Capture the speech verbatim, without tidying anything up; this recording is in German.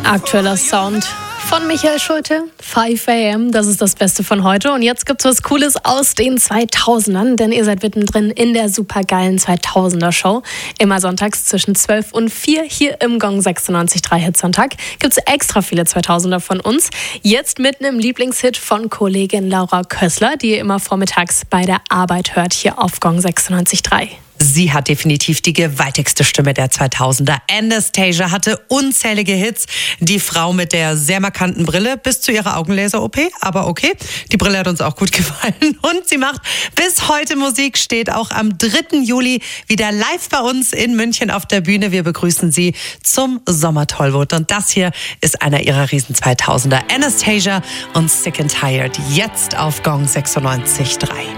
Aktueller Sound von Michael Schulte, five a m, das ist das Beste von heute. Und jetzt gibt's was Cooles aus den zweitausendern, denn ihr seid mittendrin in der supergeilen zweitausender-Show. Immer sonntags zwischen zwölf und vier hier im Gong sechsundneunzig Komma drei Hitsonntag gibt's extra viele zweitausender von uns. Jetzt mit einem Lieblingshit von Kollegin Laura Kössler, die ihr immer vormittags bei der Arbeit hört, hier auf Gong sechsundneunzig Komma drei. Sie hat definitiv die gewaltigste Stimme der zweitausender. Anastasia hatte unzählige Hits. Die Frau mit der sehr markanten Brille bis zu ihrer Augenlaser-O P. Aber okay, die Brille hat uns auch gut gefallen. Und sie macht bis heute Musik, steht auch am dritten Juli wieder live bei uns in München auf der Bühne. Wir begrüßen sie zum Sommertollwut. Und das hier ist einer ihrer riesen zweitausender. Anastasia und Sick and Tired. Jetzt auf Gong sechsundneunzig Komma drei.